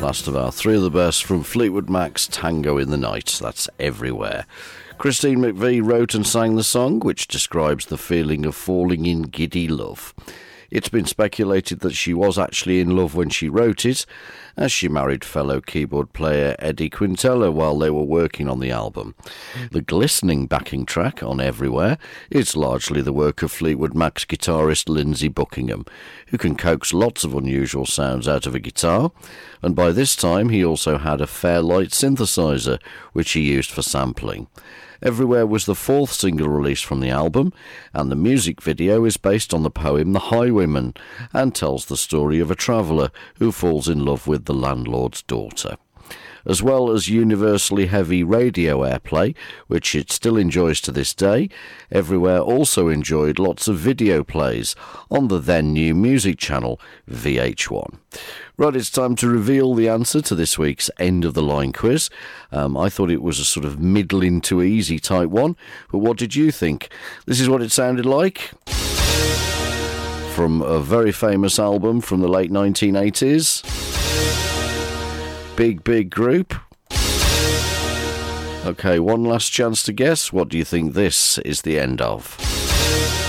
Last of our three of the best from Fleetwood Mac's Tango in the Night. That's Everywhere. Christine McVie wrote and sang the song, which describes the feeling of falling in giddy love. It's been speculated that she was actually in love when she wrote it, as she married fellow keyboard player Eddie Quintella while they were working on the album. The glistening backing track on Everywhere is largely the work of Fleetwood Mac's guitarist Lindsey Buckingham, who can coax lots of unusual sounds out of a guitar, and by this time he also had a Fairlight synthesizer, which he used for sampling. Everywhere was the fourth single released from the album, and the music video is based on the poem The Highwayman and tells the story of a traveller who falls in love with the landlord's daughter. As well as universally heavy radio airplay, which it still enjoys to this day, Everywhere also enjoyed lots of video plays on the then new music channel VH1. Right, it's time to reveal the answer to this week's End of the Line quiz. I thought it was a sort of middling to easy type one, but what did you think? This is what it sounded like from a very famous album from the late 1980s. Big group. Okay, one last chance to guess. What do you think this is the end of?